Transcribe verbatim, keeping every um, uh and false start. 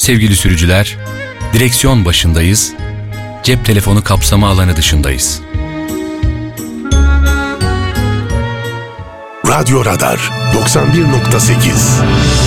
Sevgili sürücüler, direksiyon başındayız, cep telefonu kapsama alanı dışındayız. Radyo Radar doksan bir nokta sekiz